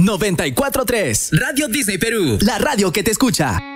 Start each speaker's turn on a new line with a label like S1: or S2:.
S1: 94.3.
S2: Radio Disney Perú.
S1: La radio que te escucha.